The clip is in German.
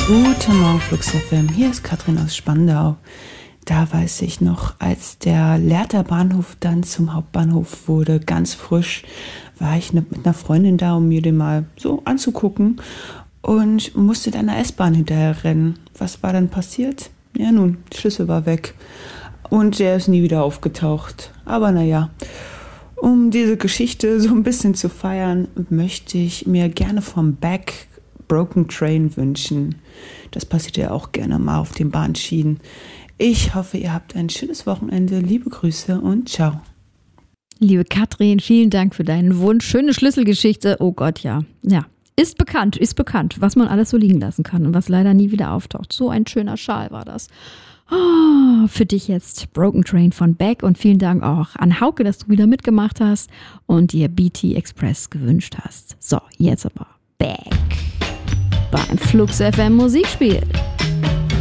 Guten Morgen, Flux FM. Hier ist Katrin aus Spandau. Da weiß ich noch, als der Lehrter Bahnhof dann zum Hauptbahnhof wurde, ganz frisch, war ich mit einer Freundin da, um mir den mal so anzugucken und musste dann der S-Bahn hinterher rennen. Was war dann passiert? Ja nun, der Schlüssel war weg und der ist nie wieder aufgetaucht. Aber naja, um diese Geschichte so ein bisschen zu feiern, möchte ich mir gerne vom Beck Broken Train wünschen. Das passiert ja auch gerne mal auf den Bahnschienen. Ich hoffe, ihr habt ein schönes Wochenende. Liebe Grüße und ciao. Liebe Katrin, vielen Dank für deinen Wunsch. Schöne Schlüsselgeschichte. Oh Gott, ja. Ja, ist bekannt, was man alles so liegen lassen kann und was leider nie wieder auftaucht. So ein schöner Schal war das. Oh, für dich jetzt Broken Train von Beck und vielen Dank auch an Hauke, dass du wieder mitgemacht hast und dir BT Express gewünscht hast. So, jetzt aber Beck beim Flux FM Musikspiel.